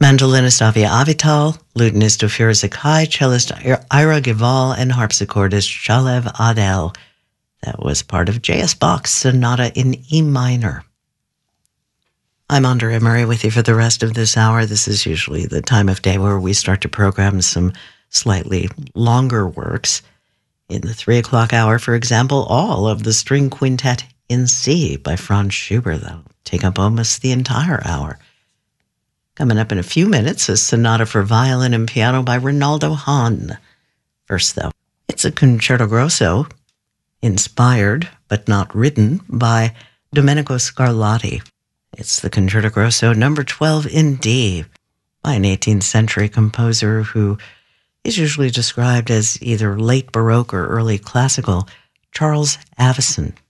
Mandolinist Avia Avital, lutenist Ophir Zakai, cellist Ira Gival, and harpsichordist Shalev Adel. That was part of J.S. Bach's Sonata in E minor. I'm Andrea Murray with you for the rest of this hour. This is usually the time of day where we start to program some slightly longer works. In the 3 o'clock hour, for example, all of the String Quintet in C by Franz Schubert. That'll take up almost the entire hour. Coming up in a few minutes, a sonata for violin and piano by Rinaldo Hahn. First, though, it's a concerto grosso, inspired but not written, by Domenico Scarlatti. It's the Concerto Grosso number 12 in D by an 18th century composer who is usually described as either late Baroque or early classical, Charles Avison.